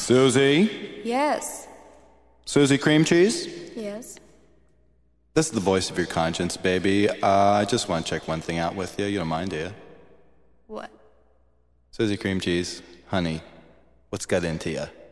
Susie? Yes. Susie Cream Cheese? Yes. This is the voice of your conscience, baby. I just want to check one thing out with you. You don't mind, do you? What? Susie Cream Cheese, honey, what's got into you?